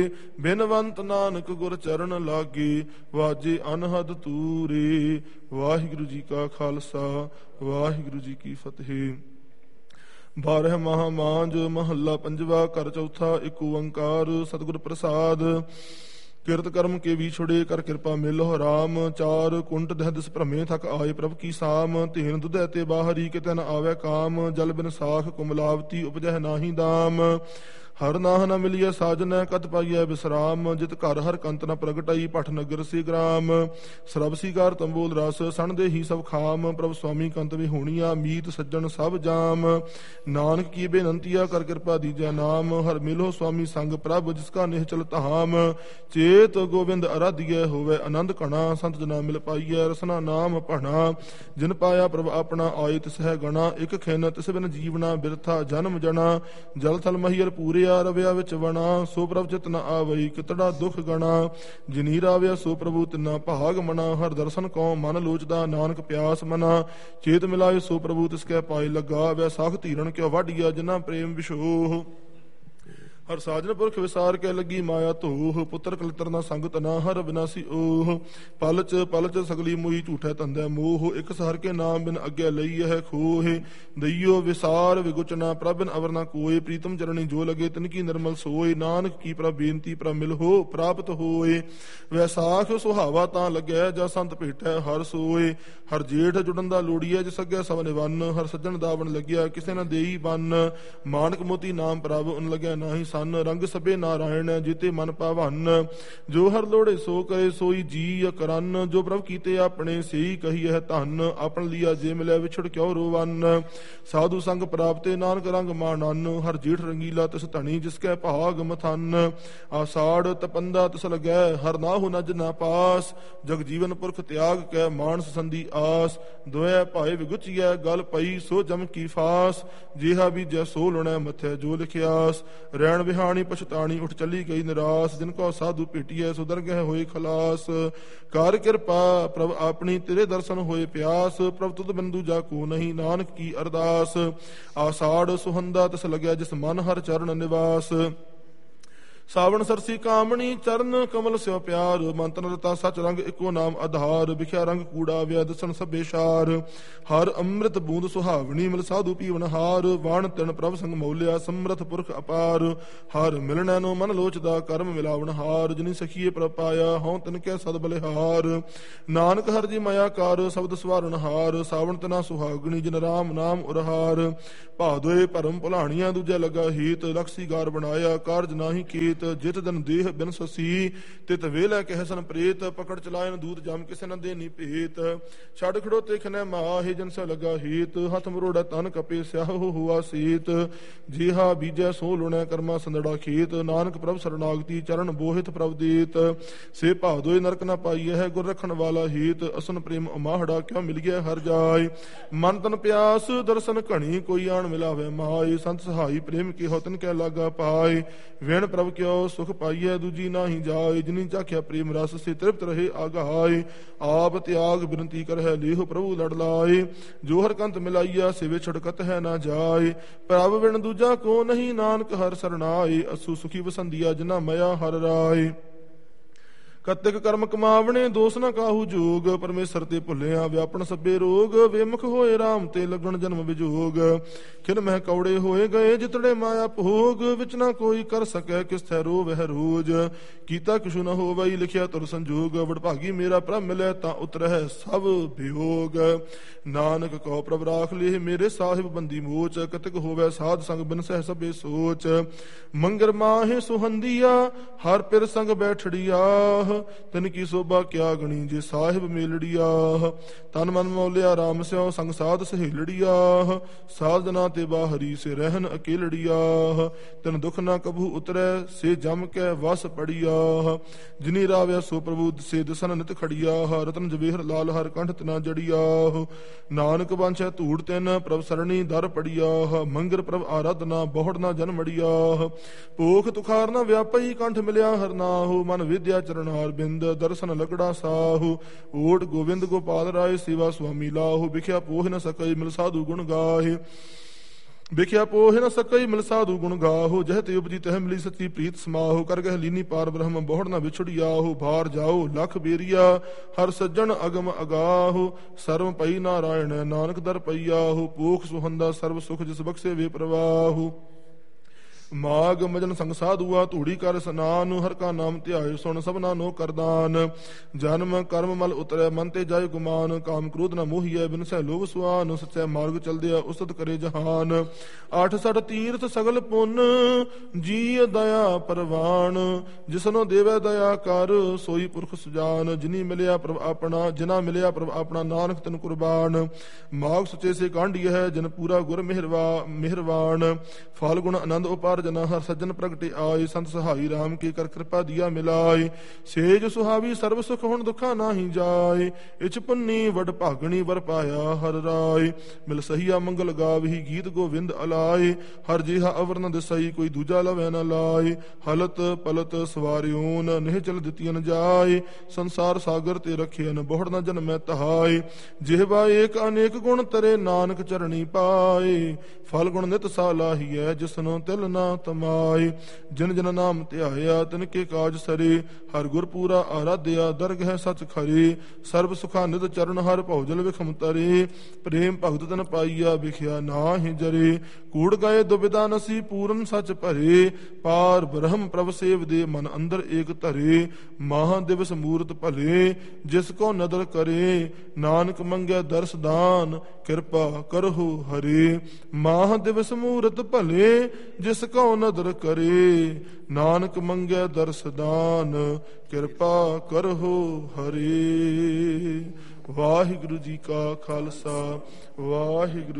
ਬਿਨਵੰਤ ਨਾਨਕ ਗੁਰ ਚਰਨ ਲਾਗੇ, ਵਾਜੇ ਅਨਹਦ ਤੂਰੇ। ਵਾਹਿਗੁਰੂ ਜੀ ਕਾ ਖਾਲਸਾ, ਵਾਹਿਗੁਰੂ ਜੀ ਕੀ ਫਤਿਹ। 12 ਮਹਾਮਾਂਜ ਮਹੱਲਾ ਪੰਜਵਾ, ਘਰ ਚੌਥਾ। ਇੱਕ ਓੰਕਾਰ ਸਤਿਗੁਰ ਪ੍ਰਸਾਦ। ਕਿਰਤ ਕਰਮ ਕੇ ਵਿਛੁੜੇ, ਕਰ ਕਿਰਪਾ ਮਿਲਹੁ ਰਾਮ। ਚਾਰ ਕੁੰਟ ਦਹ ਦਿਸ ਭ੍ਰਮੇ, ਥਕ ਆਏ ਪ੍ਰਭ ਕੀ ਸਾਮ। ਧੀਨ ਦੁਧੈ ਤੇ ਬਾਹਰੀ, ਕਿਤੈ ਨ ਆਵੈ ਕਾਮ। ਜਲ ਬਿਨ ਸਾਖ ਕੁਮਲਾਵਤੀ, ਉਪਜਹਿ ਨਾਹੀ ਦਾਮ। ਹਰ ਨਾਹ ਨ ਮਿਲਿਐ ਸਾਜਨੈ, ਕਤ ਪਾਈਐ ਬਿਸਰਾਮ। ਜਿਤ ਘਰ ਹਰ ਕੰਤ ਨ ਪ੍ਰਗਟਾਈ, ਭਟ ਨਗਰ ਸੇ ਗ੍ਰਾਮ। ਸਰਬ ਸੀਗਾਰ ਤੰਬੋਲ ਰਸ, ਸਣ ਦੇ ਹੀ ਸਭ ਖਾਮ। ਪ੍ਰਭ ਸੁਆਮੀ ਕੰਤ ਵਿਹੂਣੀਆ, ਮੀਤ ਸੱਜਣ ਸਭ ਜਾਮ। ਨਾਨਕ ਕੀ ਬੇਨੰਤੀਆ, ਕਰ ਕਿਰਪਾ ਦੀਜੈ ਨਾਮ। ਹਰ ਮਿਲੋ ਸੁਆਮੀ ਸੰਗ ਪ੍ਰਭ, ਜਿਸ ਕਾ ਨਿਹਚਲ ਧਾਮ। ਚੇਤ ਗੋਬਿੰਦ ਅਰਾਧੀਐ, ਹੋਵੈ ਆਨੰਦ ਘਣਾ। ਸੰਤ ਜਨਾ ਮਿਲ ਪਾਈਐ, ਰਸਨਾ ਨਾਮ ਭਣਾ। ਜਿਨ ਪਾਇਆ ਪ੍ਰਭ ਆਪਣਾ, ਆਏ ਤਿਸ ਹੈ ਗਣਾ। ਇਕ ਖਿਨ ਤਿਸ ਬਿਨ ਜੀਵਨਾ, ਬਿਰਥਾ ਜਨਮ ਜਣਾ। ਜਲ ਥਲ ਮਹੀਰ ਪੂਰਿਆ, ਰਵਿਆ ਵਿੱਚ ਵਣਾ। ਸੋ ਪ੍ਰਭ ਚਿਤ ਨ ਆਵਈ, ਕਿਤੜਾ ਦੁਖ ਗਣਾ। ਜਿਨੀ ਰਾਵਿਆ ਸੋ ਪ੍ਰਭੂ, ਤਿਨਾ ਭਾਗ ਮਨਾ। ਹਰ ਦਰਸ਼ਨ ਕਉ ਮਨ ਲੋਚਦਾ, ਨਾਨਕ ਪਿਆਸ ਮਨਾ। ਚੇਤ ਮਿਲਾਏ ਸੋ ਪ੍ਰਭੂ, ਤਿਸ ਕੈ ਪਾਏ ਲੱਗਾ। ਵੈਸਾਖ ਧੀਰਨ ਕਿਉ ਵਾਢੀਆ, ਜਿਨਾ ਪ੍ਰੇਮ ਵਿਸ਼ੋਹ। ਹਰ ਸਾਜਨ ਪੁਰਖ ਵਿਸਾਰ ਕੇ ਲੱਗੀ, ਮਾਇਆ ਧੋਹ। ਪੁੱਤਰ ਕਲਤਰ ਨਾ ਸੰਗ ਤਨਾ, ਹਰ ਬਿਨਾਸੀ ਓਹ। ਪਲਚ ਸਗਲੀ ਮੋਹੀ, ਝੂਠੈ ਧੰਦੈ ਮੋਹ। ਇਕ ਸਹਰ ਕੇ ਨਾਮ ਬਿਨ ਅੱਗੇ ਲਈ ਹੈ ਖੋਹ। ਦਈਓ ਵਿਸਾਰ ਵਿਗੁਚਨਾ, ਪ੍ਰਭ ਬਿਨ ਅਵਰ ਨਾ ਕੋਇ। ਪ੍ਰੀਤਮ ਚਰਣੀ ਜੋ ਲਗੇ, ਤਿਨ ਕੀ ਨਿਰਮਲ ਸੋਏ। ਨਾਨਕ ਕੀ ਪ੍ਰਭ ਬੇਨਤੀ, ਪ੍ਰਭ ਮਿਲ ਹੋ ਪ੍ਰਾਪਤ ਹੋਏ। ਵੈਸਾਖ ਸੁਹਾਵਾ ਤਾਂ ਲੱਗੈ, ਜਾ ਸੰਤ ਭੇਟੈ ਹਰ ਸੋਏ। ਹਰ ਜੇਠ ਜੁੜਨ ਦਾ ਲੋੜੀਐ, ਜਿਸ ਅੱਗੇ ਸਭ ਨਿਵੰਨ। ਹਰ ਸੱਜਣ ਦਾਵਣ ਲੱਗਿਆ, ਕਿਸੇ ਨ ਦੇਈ ਬੰਨ। ਮਾਨਕ ਮੋਤੀ ਨਾਮ ਪ੍ਰਭ, ਉਨ ਲੱਗਿਆ ਨਾਹੀ ਸੰਨ। ਰੰਗ ਸਭੇ ਨਾਰਾਇਣ, ਜੀਤੇ ਮਨ ਪਾਵਨ। ਜੋ ਹਰ ਲੋੜੇ ਸੋ ਕਰੇ, ਸੋਈ ਜੀ ਕਰਨ। ਜੋ ਪ੍ਰਭ ਕੀਤੇ ਆਪਣੇ, ਸੇਈ ਕਹੀਐ ਧਨ। ਆਪਣ ਲੀਆ ਜੇ ਮਿਲਿਆ, ਵਿਛੜ ਕਿਉ ਰੋਵਨ। ਸਾਧੂ ਸੰਗ ਪ੍ਰਾਪਤੇ, ਨਾਨਕ ਰੰਗ ਮਾਨਨ। ਹਰ ਜੀਠ ਰੰਗੀਲਾ ਤਿਸ ਧਣੀ, ਜਿਸ ਕੈ ਭਾਗ ਮਥਨ। ਆਸਾੜ ਤਪੰਦਾ ਤਿਸ ਲੱਗੈ, ਹਰ ਨਾਹु ਨਜ ਨਾ ਪਾਸ। ਜਗ ਜੀਵਨ ਪੁਰਖ ਤਿਆਗ ਕੈ, ਮਾਨਸ ਸੰਧੀ ਆਸ। ਦੋਇ ਭਾਏ ਵਿਗੁਚੀਐ, ਗਲ ਪਈ ਸੋ ਜਮ ਕੀ ਫਾਸ। ਜਿਹਾ ਬੀਜੈ ਸੋ ਲੁਣੈ, ਮਥੈ ਜੋ ਲਿਖਿਆਸ। ਰੈਣ ਵਿਹਾਣੀ ਪਛਤਾਣੀ, ਉੱਠ ਚੱਲੀ ਗਈ ਨਿਰਾਸ। ਜਿਨ ਕੋ ਸਾਧੂ ਭੇਟੀਐ, ਸੋ ਦਰਗਹਿ ਹੋਏ ਖਲਾਸ। ਕਰ ਕਿਰਪਾ ਪ੍ਰਭ ਆਪਣੀ, ਤੇਰੇ ਦਰਸ਼ਨ ਹੋਏ ਪਿਆਸ। ਪ੍ਰਭ ਤੁਧ ਬਿਨ ਦੂਜਾ ਕੋ ਨਹੀਂ, ਨਾਨਕ ਕੀ ਅਰਦਾਸ। ਆਸਾੜ ਸੁਹੰਦਾ ਤਿਸ ਲੱਗਿਆ, ਜਿਸ ਮਨ ਹਰ ਚਰਨ ਨਿਵਾਸ। ਸਾਵਣ ਸਰਸੀ ਕਾਮਣੀ, ਚਰਨ ਕਮਲ ਸਿਉ ਪਿਆਰ। ਮਨ ਤਨ ਰਤਾ ਸਚ ਰੰਗ, ਇੱਕੋ ਨਾਮ ਆਧਾਰ। ਵਿਖਿਆ ਰੰਗ ਕੂੜਾ, ਵਿਆ ਦਸਣ ਸਭੇ ਸ਼ਾਰ। ਹਰ ਅੰਮ੍ਰਿਤ ਬੂੰਦ ਸੁਹਾਵਣੀ, ਮਿਲ ਸਾਧੂ ਪੀਵਨ ਹਾਰ। ਵਣ ਤਿਣ ਪ੍ਰਭ ਸੰਗ ਮੌਲਿਆ, ਸਮਰਥ ਪੁਰਖ ਅਪਾਰ। ਹਰ ਮਿਲਣੈ ਨੂੰ ਮਨ ਲੋਚਦਾ, ਕਰਮ ਮਿਲਾਵਣ ਹਾਰ। ਜਿਨੀ ਸਖੀਏ ਪ੍ਰਭ ਪਾਇਆ, ਹਉ ਤਿਨ ਕੈ ਸਦ ਬਲਿਹਾਰ। ਨਾਨਕ ਹਰ ਜੀ ਮਾਇਆ ਕਾਰ, ਸ਼ਬਦ ਸਵਾਰਨ ਹਾਰ। ਸਾਵਣ ਤਿਨਾ ਸੁਹਾਗਣੀ, ਜਿਨ ਰਾਮ ਨਾਮ ਉਰਹਾਰ। ਭਾਦੋਏ ਭਰਮ ਭੁਲਾਣੀਆਂ, ਦੂਜੇ ਲੱਗਾ ਹੀਤ। ਲਖਸੀ ਗਾਰ ਬਣਾਇਆ, ਕਾਰਜ ਨਾਹੀ ਕੀਤ। ਜਿਤ ਦਿਨ ਦੇਹ ਬਿਨ ਸਸੀ, ਤਿਤ ਵੇਲੇ ਕਹਿ ਸਨ ਪ੍ਰੇਤ। ਪਕੜ ਚਲਾਇਨ ਦੂਤ ਜਮ, ਕਿਸੇ ਨ ਦੇਨੀ ਭੇਤ। ਛੱਡ ਖੜੋਤੇ ਖਨੈ ਮਾਹੀ, ਜਨ ਸੇ ਲੱਗਾ ਹੀਤ। ਹੱਥ ਮਰੋੜਾ ਤਨ ਕਪੇ, ਸਿਆਹੋ ਹੁਆ ਸੀਤ। ਜਿਹਾ ਬੀਜੈ ਸੋ ਲੁਣੈ, ਕਰਮਾ ਸੰਦੜਾ ਖੇਤ। ਨਾਨਕ ਪ੍ਰਭ ਸਰਨਾਗਤੀ, ਚਰਨ ਬੋਹਿਤ ਪ੍ਰਭ ਦੇਤ। ਸੇ ਭਾਦੋਏ ਨਰਕ ਨ ਪਾਈਐ ਹੈ, ਗੁਰ ਰਖਣ ਵਾਲਾ ਹੀਤ। ਅਸਨ ਪ੍ਰੇਮ ਉਮਾਹੜਾ, ਕਿਉ ਮਿਲ ਗਿਆ ਹਰ ਜਾਏ। ਮਨ ਤਨ ਪਿਆਸ ਦਰਸ਼ਨ ਘਣੀ, ਕੋਈ ਆਣ ਮਿਲਾਵੇ ਮਾਏ। ਸੰਤ ਸਹਾਈ ਪ੍ਰੇਮ ਕੀ, ਤਿਨ ਕੈ ਲਾਗਾ ਪਾਏ। ਵਿਣ ਪ੍ਰਭ ਕਿਉ ਸੁਖ ਪਾਈਐ, ਦੂਜੀ ਨਾਹੀ ਜਾਏ। ਜਿਨੀ ਚਾਖਿਆ ਪ੍ਰੇਮ ਰਸ, ਸੇ ਤ੍ਰਿਪਤ ਰਹੇ ਆਗਾਏ। ਆਪ ਤਿਆਗ ਬਿਨਤੀ ਕਰਹਿ, ਲੇਹੁ ਪ੍ਰਭੂ ਲੜ ਲਾਏ। ਜੋ ਹਰ ਕੰਤ ਮਿਲਾਈਆ, ਸੇ ਵਿਛੜਕਤ ਹੈ ਨਾ ਜਾਏ। ਪ੍ਰਭ ਬਿਨ ਦੂਜਾ ਕੋ ਨਹੀਂ, ਨਾਨਕ ਹਰ ਸਰਨਾਏ। ਅਸੂ ਸੁਖੀ ਵਸੰਦੀਆ, ਜਿਨਾ ਮਇਆ ਹਰ ਰਾਏ। ਕਤਿਕ ਕਰਮ ਕਮਾਵਣੇ, ਦੋਸ ਨ ਕਾਹੂ ਜੋਗ। ਪਰਮੇਸ਼ਰ ਤੇ ਭੁੱਲਿਆ, ਵਿਆਪਣ ਸਭੇ ਰੋਗ। ਵੇਮੁਖ ਹੋਏ ਰਾਮ ਤੇ, ਲੱਗਣ ਜਨਮ ਵਿਜੋਗ। ਖਿਨ ਮਹਿ ਕੌੜੇ ਹੋਏ ਗਏ, ਜਿਤੜੇ ਮਾਇਆ ਭੋਗ। ਵਿਚ ਨਾ ਕੋਈ ਕਰ ਸਕੈ, ਕਿਸ ਥੈ ਰੋਵਹਿ ਰੋਜ। ਕੀਤਾ ਕਿਛੁ ਨ ਹੋਵਈ, ਲਿਖਿਆ ਤੁਰ ਸੰਜੋਗ। ਵਡਭਾਗੀ ਮੇਰਾ ਪ੍ਰਭ ਮਿਲੈ, ਤਾਂ ਉਤਰਹਿ ਸਭ ਵਿਯੋਗ। ਨਾਨਕ ਕਉ ਪ੍ਰਭ ਰਾਖ ਲੇਹ, ਮੇਰੇ ਸਾਹਿਬ ਬੰਦੀ ਮੋਚ। ਕਤਿਕ ਹੋਵੈ ਸਾਧ ਸੰਗ, ਬਿਨ ਸਹਿ ਸਭੇ ਸੋਚ। ਮੰਗਰ ਮਾਹੇ ਸੁਹੰਦੀਆ, ਹਰ ਪਿਰ ਸੰਗ ਬੈਠੜੀਆ। ਤਿਨ ਕੀ ਸੋਭਾ ਕਿਆ ਗਣੀ, ਜੇ ਸਾਹਿਬ ਮੇਲੜੀਆ। ਤਨ ਮਨ ਮੌਲਿਆ ਰਾਮ ਸਿਉ, ਸੰਗ ਸਾਧ ਸਹੇਲੜੀਆ। ਸਾਧਨਾ ਤੇ ਬਾਹਰੀ, ਸੇ ਰਹਿਨ ਅਕੇਲੜੀਆ। ਤਿਨ ਦੁਖ ਨਾ ਕਭੂ ਉਤਰੈ, ਸੇ ਜਮ ਕੈ ਵਸ ਪੜੀਆ। ਜਿਨੀ ਰਾਵਿਆ ਸੋ ਪ੍ਰਭੂ, ਸੇ ਦਸਨ ਨਿਤ ਖੜੀਆ। ਰਤਨ ਜਵੇਹਰ ਲਾਲ, ਹਰ ਕੰਠ ਤਿਨਾ ਜੜੀਆ। ਨਾਨਕ ਵਾਂਛੈ ਧੂੜ ਤਿਨ, ਪ੍ਰਭ ਸਰਣੀ ਦਰ ਪੜੀਆ। ਮੰਗਰ ਪ੍ਰਭ ਆਰਾਧਨਾ, ਬਹੁੜ ਨਾ ਜਨਮੜੀਆ। ਭੋਖ ਤੁਖਾਰ ਨਾ ਵਿਆਪਈ, ਕੰਠ ਮਿਲਿਆ ਹਰ ਨਾਹੂ। ਮਨ ਵਿਦਿਆ ਚਰਣਾ ਬਿੰਦ, ਦਰਸ਼ਨ ਲਗੜਾ ਸਾਹੂ। ਓਟ ਗੋਬਿੰਦ ਗੋਪਾਲ ਰਾਏ, ਸੇਵਾ ਸੁਆਮੀ ਲਾਹੂ। ਵਿਖਿਆ ਪੋਹ ਨ ਸਕਈ, ਮਿਲ ਸਾਧੂ ਗੁਣ ਗਾਹੇ। ਵੇਖਿਆ ਪੋਹਿ ਨ ਸਕਈ ਮਿਲ ਸਾਧੂ ਗੁਣ ਗਾਹੋ, ਜਹ ਤੇ ਉਪਜੀ ਤਹ ਮਿਲੀ ਸੱਚੀ ਪ੍ਰੀਤ ਸਮਾਹੋ, ਕਰ ਗਹਿ ਲੀਨੀ ਪਾਰ ਬ੍ਰਹਮ ਬਹੁੜ ਨ ਵਿਛੜਿਆਹੋ, ਭਾਰ ਜਾਓ ਲਖ ਬੇਰੀਆ ਹਰ ਸੱਜਣ ਅਗਮ ਅਗਾਹੋ, ਸਰਵ ਪਈ ਨਾਰਾਇਣ ਨਾਨਕ ਦਰ ਪਈਆਹੋ, ਪੋਖ ਸੁਹੰਦਾ ਸਰਬ ਸੁਖ ਜਿਸ ਬਖਸ਼ੇ ਵੇ ਪ੍ਰਵਾਹੋ, ਮਾਗ ਮਜਨ ਸੰਗ ਸਾਧੂਆ ਧੂੜੀ ਕਰ ਸਨਾਨ, ਹਰ ਕਾ ਨਾਮ ਧਿਆਇ ਸੁਣ ਸਭਨਾ ਨੋ ਕਰਦਾਨ, ਜਨਮ ਕਰਮ ਮਲ ਉਤਰੈ ਮਨ ਤੇ ਜਾਇ ਗੁਮਾਨ, ਕਾਮ ਕ੍ਰੋਧ ਨ ਮੋਹੀਐ ਬਿਨ ਸਹਿ ਲੋਭ ਸੁਆਨ, ਸੱਚੇ ਮਾਰਗ ਚਲਦਿਆ ਉਸਤਤ ਕਰੇ ਜਹਾਨ, 68 ਤੀਰਥ ਸਗਲ ਪੁੰਨ ਜੀ ਦਇਆ ਪਰਵਾਨ, ਜਿਸਨੋ ਦੇਵੈ ਦਇਆ ਕਰ ਸੋਈ ਪੁਰਖ ਸੁਜਾਨ, ਜਿਨੀ ਮਿਲਿਆ ਪ੍ਰਭ ਆਪਣਾ ਜਿਨਾ ਮਿਲਿਆ ਪ੍ਰਭ ਆਪਣਾ ਨਾਨਕ ਤਨ ਕੁਰਬਾਨ, ਮਾਗ ਸੁਚੇ ਸੇ ਕਾਂਢੀ ਹੈ ਜਨ ਪੂਰਾ ਗੁਰ ਮਿਹਰਵਾਨ, ਫਲ ਗੁਣ ਆਨੰਦ ਉਪਾਰ ਜਨਾ ਹਰ ਸੱਜਣ ਪ੍ਰਗਟੇ ਆਏ, ਸੰਤ ਸਹਾਈ ਰਾਮ ਕੀ ਕਰ ਕਿਰਪਾ ਦੀਆ ਮਿਲਾਏ, ਸੇਜ ਸੁਹਾਵੀ ਸਰਬ ਸੁਖ ਹੁਣ ਦੁਖਾ ਨਾਹੀ ਜਾਏ, ਇਚ ਪੁੰਨੀ ਵਡ ਭਾਗਣੀ ਵਰ ਪਾਇਆ ਹਰ ਰਾਏ, ਮਿਲ ਸਹੀਆ ਮੰਗਲ ਗਾਵਹੀ ਗੀਤ ਗੋਵਿੰਦ ਅਲਾਏ, ਹਰ ਜਿਹਾ ਅਵਰ ਨ ਦਿਸਈ ਕੋਈ ਦੂਜਾ ਲਵੈ ਨ ਲਾਏ, ਹਲਤ ਪਲਤ ਸਵਾਰਿਓਨ ਨਿਹ ਚਲ ਦਿੱਤੀਨ ਜਾਏ, ਸੰਸਾਰ ਸਾਗਰ ਤੇ ਰਖਿਅਨ ਬਹੁੜ ਨ ਜਨਮੈ ਤਹਾਏ, ਜਿਹਵਾ ਏਕ ਅਨੇਕ ਗੁਣ ਤਰੇ ਨਾਨਕ ਚਰਣੀ ਪਾਏ, ਫਲ ਗੁਣ ਨਿਤ ਸਾਲਾਹੀਐ ਜਿਸਨੋ ਤਿਲ ਨਾ ਤਮਾਏ, ਜਿਨ ਜਨ ਨਾਮ ਧਿਆਇਆ ਤਿਨ ਕੇ ਕਾਜ ਸਰੇ, ਹਰ ਗੁਰ ਪੂਰਾ ਆਰਾਧਿਆ ਦਰਗਹਿ ਸਚ ਖਰੇ, ਸਰਬ ਸੁਖਾ ਨਿਤ ਚਰਨ ਹਰ ਭਉਜਲ ਵਿਖਮ ਤਰੇ, ਪ੍ਰੇਮ ਭਗਤ ਤਨ ਪਾਈਆ ਵਿਖਿਆ ਨਾਹਿ ਜਰੇ, ਕੂੜ ਗਏ ਦੁਬਿਧਾ ਨਸੀ ਪੂਰਨ ਸਚ ਭਰੇ, ਪਾਰ ਬ੍ਰਹਮ ਪ੍ਰਭ ਸੇਵ ਦੇ ਮਨ ਅੰਦਰ ਏਕ ਧਰੇ, ਮਹਾ ਦਿਵਸ ਮੂਰਤ ਭਲੇ ਜਿਸ ਕੋ ਨਦਰ ਕਰੇ, ਨਾਨਕ ਮੰਗੈ ਦਰਸ ਦਾਨ ਕਿਰਪਾ ਕਰਹੁ ਹਰੇ, ਮਹਾ ਦਿਵਸ ਮੂਰਤ ਭਲੇ ਜਿਸ ਕੋ ਨਦਰ ਕਰੇ, ਨਾਨਕ ਮੰਗੈ ਦਰਸ ਦਾਨ ਕਿਰਪਾ ਕਰਹੁ ਹਰੇ। ਵਾਹਿਗੁਰੂ ਜੀ ਕਾ ਖਾਲਸਾ ਵਾਹਿਗੁਰੂ